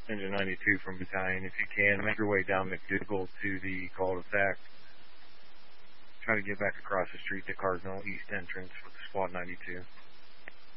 Engine 92 from Battalion. If you can, make your way down McDougal to the cul-de-sac. Try to get back across the street to Cardinal East entrance with Squad 92.